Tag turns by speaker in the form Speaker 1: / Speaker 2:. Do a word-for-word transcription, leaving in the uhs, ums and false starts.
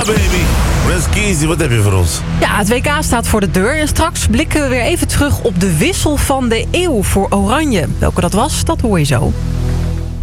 Speaker 1: baby. Reski, wat heb je voor ons?
Speaker 2: Ja, het W K staat voor de deur. En straks blikken we weer even terug op de wissel van de eeuw voor Oranje. Welke dat was, dat hoor je zo.